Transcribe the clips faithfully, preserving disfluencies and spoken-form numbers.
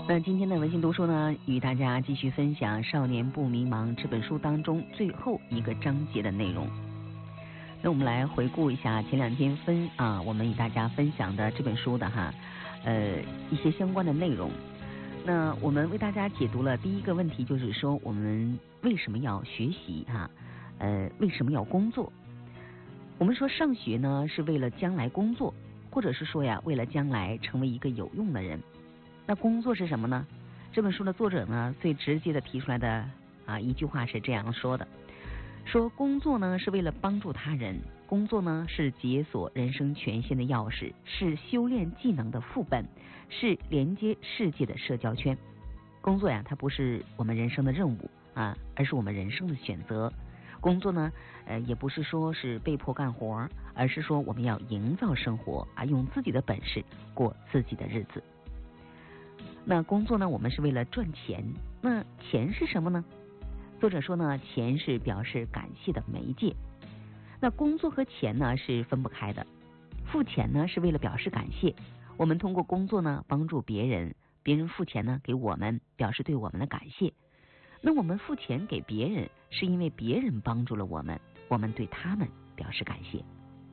那今天的文心读书呢，与大家继续分享《少年不迷茫》这本书当中最后一个章节的内容。那我们来回顾一下前两天分啊，我们与大家分享的这本书的哈，呃一些相关的内容。那我们为大家解读了第一个问题，就是说我们为什么要学习哈？呃，为什么要工作？我们说上学呢是为了将来工作，或者是说呀，为了将来成为一个有用的人。那工作是什么呢？这本书的作者呢，最直接的提出来的啊一句话是这样说的：说工作呢是为了帮助他人，工作呢是解锁人生权限的钥匙，是修炼技能的副本，是连接世界的社交圈。工作呀，它不是我们人生的任务啊，而是我们人生的选择。工作呢，呃，也不是说是被迫干活，而是说我们要营造生活啊，用自己的本事过自己的日子。那工作呢，我们是为了赚钱。那钱是什么呢？作者说呢，钱是表示感谢的媒介。那工作和钱呢是分不开的。付钱呢是为了表示感谢，我们通过工作呢帮助别人，别人付钱呢给我们，表示对我们的感谢。那我们付钱给别人，是因为别人帮助了我们，我们对他们表示感谢。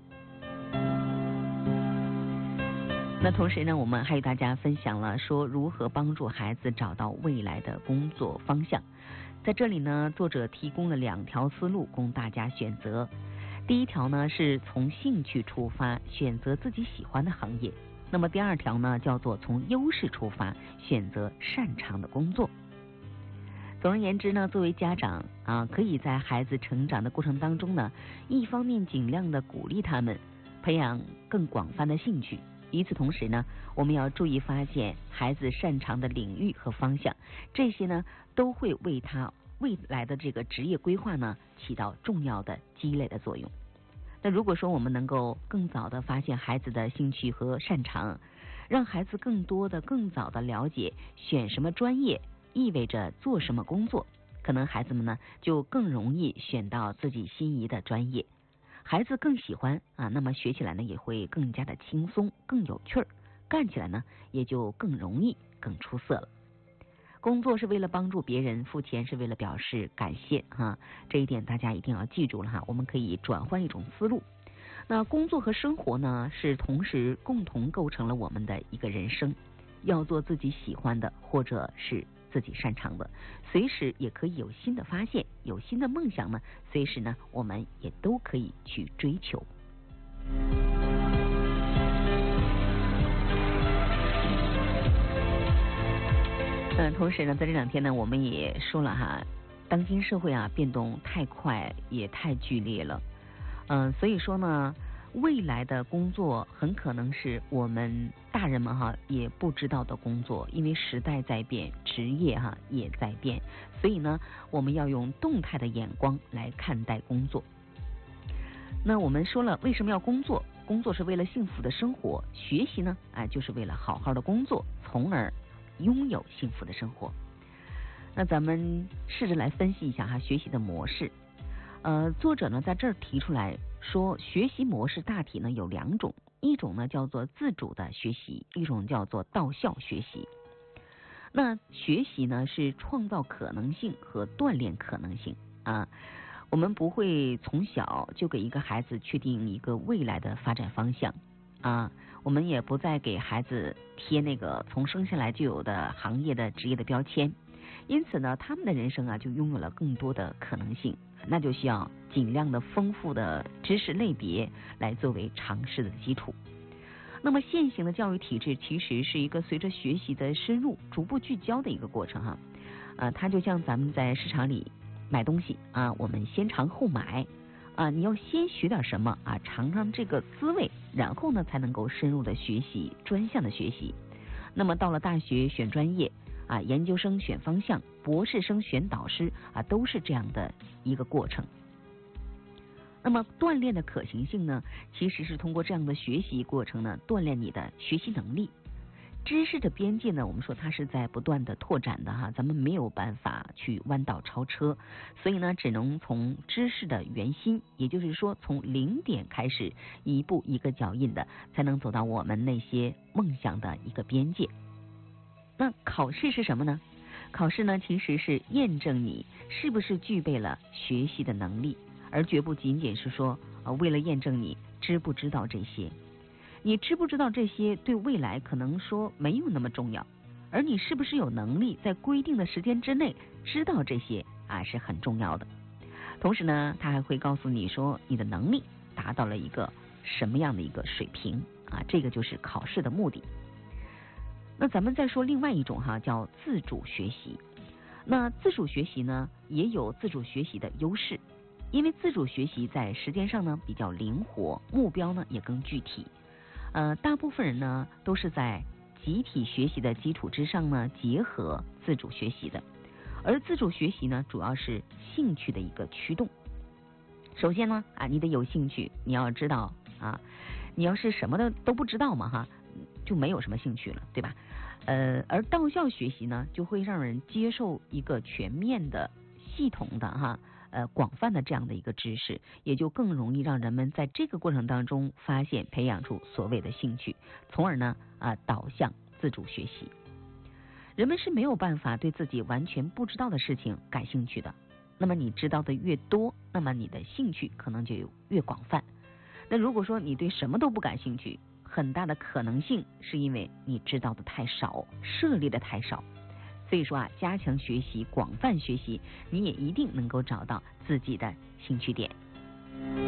那同时呢，我们还与大家分享了说如何帮助孩子找到未来的工作方向。在这里呢，作者提供了两条思路供大家选择。第一条呢，是从兴趣出发，选择自己喜欢的行业。那么第二条呢，叫做从优势出发，选择擅长的工作。总而言之呢，作为家长啊，可以在孩子成长的过程当中呢，一方面尽量的鼓励他们培养更广泛的兴趣。与此同时呢，我们要注意发现孩子擅长的领域和方向，这些呢都会为他未来的这个职业规划呢起到重要的积累的作用。那如果说我们能够更早的发现孩子的兴趣和擅长，让孩子更多的更早的了解选什么专业意味着做什么工作，可能孩子们呢就更容易选到自己心仪的专业。孩子更喜欢啊，那么学起来呢也会更加的轻松，更有趣儿，干起来呢也就更容易，更出色了。工作是为了帮助别人，付钱是为了表示感谢哈，这一点大家一定要记住了哈。我们可以转换一种思路。那工作和生活呢是同时共同构成了我们的一个人生，要做自己喜欢的，或者是自己擅长的，随时也可以有新的发现，有新的梦想呢，随时呢我们也都可以去追求。嗯，同时呢，在这两天呢，我们也说了哈，当今社会啊变动太快，也太剧烈了，嗯，所以说呢，未来的工作很可能是我们大人们哈也不知道的工作，因为时代在变，职业哈也在变，所以呢，我们要用动态的眼光来看待工作。那我们说了，为什么要工作？工作是为了幸福的生活，学习呢，哎，就是为了好好的工作，从而拥有幸福的生活。那咱们试着来分析一下哈学习的模式。呃，作者呢在这儿提出来说，学习模式大体呢有两种，一种呢叫做自主的学习，一种叫做到校学习。那学习呢是创造可能性和锻炼可能性啊。我们不会从小就给一个孩子确定一个未来的发展方向啊，我们也不再给孩子贴那个从生下来就有的行业的职业的标签，因此呢，他们的人生啊就拥有了更多的可能性，那就需要尽量的丰富的知识类别来作为尝试的基础。那么现行的教育体制其实是一个随着学习的深入逐步聚焦的一个过程哈，呃，它就像咱们在市场里买东西啊，我们先尝后买啊，你要先学点什么啊，尝尝这个滋味，然后呢才能够深入的学习，专项的学习。那么到了大学选专业啊，研究生选方向，博士生选导师啊，都是这样的一个过程。那么锻炼的可行性呢，其实是通过这样的学习过程呢，锻炼你的学习能力。知识的边界呢，我们说它是在不断的拓展的哈，咱们没有办法去弯道超车，所以呢，只能从知识的圆心，也就是说从零点开始，一步一个脚印的，才能走到我们那些梦想的一个边界。 那考试是什么呢？考试呢，其实是验证你是不是具备了学习的能力，而绝不仅仅是说呃，为了验证你知不知道这些。你知不知道这些对未来可能说没有那么重要，而你是不是有能力在规定的时间之内知道这些啊是很重要的。同时呢，他还会告诉你说你的能力达到了一个什么样的一个水平啊，这个就是考试的目的。那咱们再说另外一种哈，叫自主学习。那自主学习呢，也有自主学习的优势，因为自主学习在时间上呢比较灵活，目标呢也更具体。呃，大部分人呢都是在集体学习的基础之上呢结合自主学习的，而自主学习呢主要是兴趣的一个驱动。首先呢啊，你得有兴趣，你要知道啊，你要是什么的都不知道嘛哈，就没有什么兴趣了，对吧？呃，而到校学习呢，就会让人接受一个全面的、系统的哈，呃，广泛的这样的一个知识，也就更容易让人们在这个过程当中发现、培养出所谓的兴趣，从而呢啊导向自主学习。人们是没有办法对自己完全不知道的事情感兴趣的。那么你知道的越多，那么你的兴趣可能就越广泛。那如果说你对什么都不感兴趣，很大的可能性是因为你知道的太少，涉猎的太少。所以说啊，加强学习，广泛学习，你也一定能够找到自己的兴趣点。